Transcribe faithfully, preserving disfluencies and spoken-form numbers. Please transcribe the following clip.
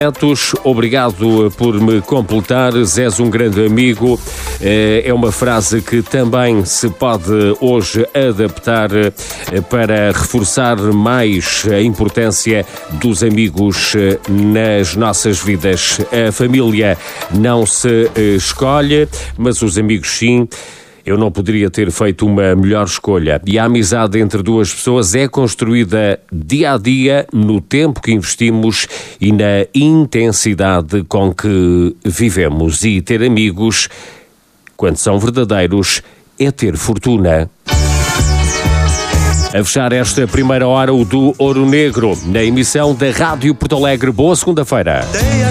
Obrigado por me completares, és um grande amigo. É uma frase que também se pode hoje adaptar para reforçar mais a importância dos amigos nas nossas vidas. A família não se escolhe, mas os amigos sim. Eu não poderia ter feito uma melhor escolha. E a amizade entre duas pessoas é construída dia a dia, no tempo que investimos e na intensidade com que vivemos. E ter amigos, quando são verdadeiros, é ter fortuna. A fechar esta primeira hora, o do Ouro Negro, na emissão da Rádio Porto Alegre. Boa segunda-feira.